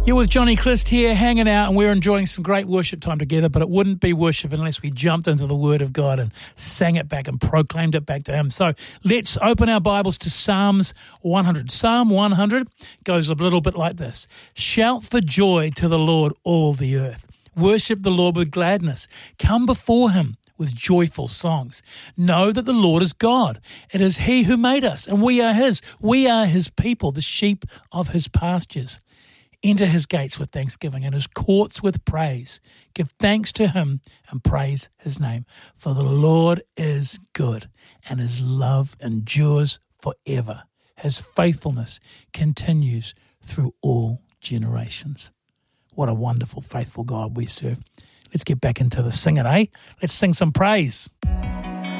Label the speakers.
Speaker 1: You're with Johnny Christ here, hanging out, and we're enjoying some great worship time together, but it wouldn't be worship unless we jumped into the Word of God and sang it back and proclaimed it back to Him. So let's open our Bibles to Psalms 100. Psalm 100 goes a little bit like this. Shout for joy to the Lord, all the earth. Worship the Lord with gladness. Come before Him with joyful songs. Know that the Lord is God. It is He who made us, and we are His. We are His people, the sheep of His pastures. Enter His gates with thanksgiving and His courts with praise. Give thanks to Him and praise His name. For the Lord is good, and His love endures forever. His faithfulness continues through all generations. What a wonderful, faithful God we serve. Let's get back into the singing, eh? Let's sing some praise.